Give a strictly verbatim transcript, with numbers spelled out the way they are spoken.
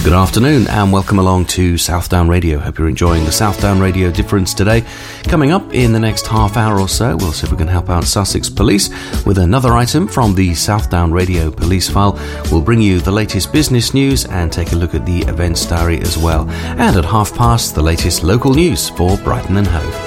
Good afternoon and welcome along to Southdown Radio. Hope you're enjoying the Southdown Radio Difference today. Coming up in the next half hour or so, we'll see if we can help out Sussex Police with another item from the Southdown Radio Police File. We'll bring you the latest business news and take a look at the events diary as well. And at half past, the latest local news for Brighton and Hove.